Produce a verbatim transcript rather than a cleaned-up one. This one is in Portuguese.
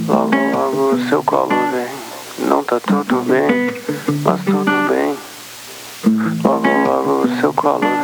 Logo, logo o seu colo vem. Não tá tudo bem, mas tudo bem. Logo, logo o seu colo